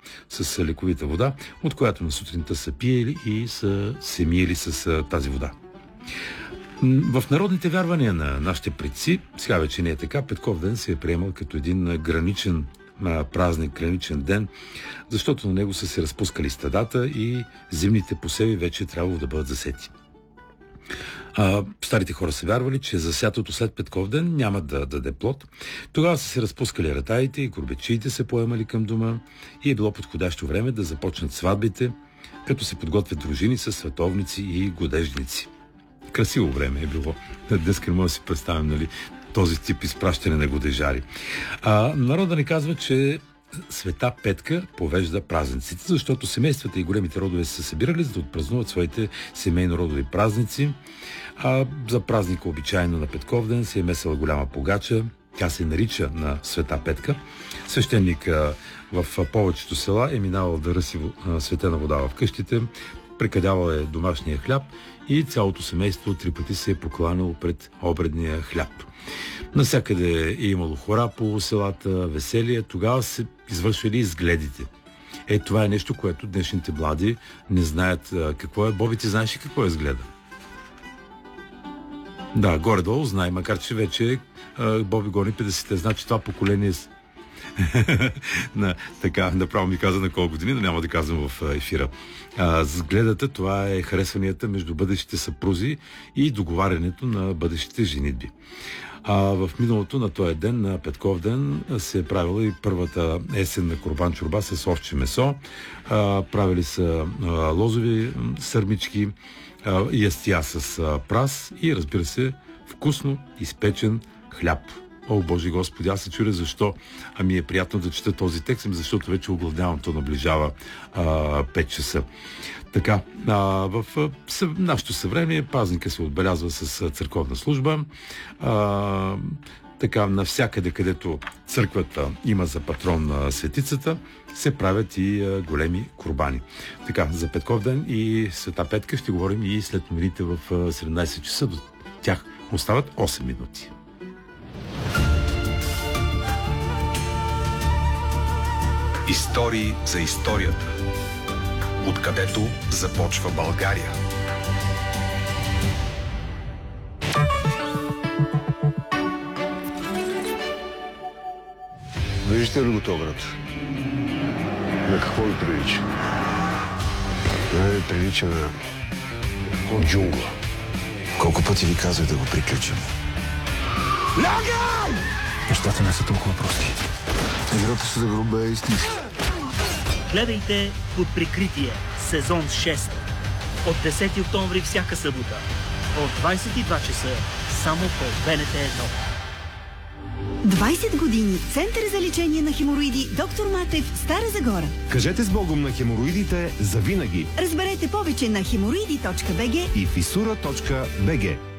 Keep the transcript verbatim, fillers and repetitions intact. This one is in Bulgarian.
с лековита вода, от която на сутринта са пиели и са се миели с тази вода. В народните вярвания на нашите предци, сега вече не е така, Петковден се е приемал като един граничен празник, граничен ден, защото на него са се разпускали стадата и зимните посеви вече трябвало да бъдат засети. А, старите хора са вярвали, че засятото след Петковден няма да даде плод. Тогава са се разпускали ратаите и горбечиите се поемали към дома и е било подходящо време да започнат сватбите, като се подготвят дружини с световници и годежници. Красиво време е било. Днес не може да си представим, нали, този тип изпращане на годежари. А, народа ни казва, че Света Петка повежда празниците, защото семействата и големите родове са събирали, за да отпразнуват своите семейно-родови празници. А за празника обичайно на Петковден се е месела голяма погача. Тя се нарича на Света Петка. Свещеник в повечето села е минавал да ръси светена вода в къщите, прекадявал е домашния хляб и цялото семейство три пъти се е покланяло пред обредния хляб. Навсякъде е имало хора по селата, веселие, тогава се извършвали изгледите. Е, това е нещо, което днешните млади не знаят какво е. Боби, ти знаеш ли какво е изгледа? Да, горе-долу знае, макар че вече Боби гони петдесет, значи това поколение на, така, направо ми каза на колко години, но няма да казвам в ефира. Сгледата, това е харесванията между бъдещите съпрузи и договарянето на бъдещите женитби. А в миналото на този ден, на Петковден, се е правила и първата есенна курбан чорба с овче месо. А, правили са а, лозови сърмички, а, ястия с а, прас и, разбира се, вкусно изпечен хляб. О, Боже Господи, аз се чудя защо ами е приятно да чета този текст, защото вече оглавнявам, то наближава а, пет часа. Така, а, в съ, нашето съвремие празника се отбелязва с църковна служба. А, така, навсякъде, където църквата има за патрон на светицата, се правят и а, големи курбани. Така, за Петковден и Света Петка ще говорим и след новините в седемнайсет часа. До тях остават осем минути. Истории за историята. Откъдето започва България. Виждате ли го този град? На какво ви прилича? Не ви прилича на от джунгла. Колко пъти ви казах да го приключим? Лягай! Нещата не са толкова прости. Играта се загруба е истински. Гледайте Под прикритие, сезон шест. От десети октомври всяка събота. От двайсет и два часа само по БНТ едно. двайсет години. Център за лечение на хемороиди Доктор Матев, Стара Загора. Кажете с Богом на хемороидите завинаги. Разберете повече на хемороиди точка бг и фисура точка бг.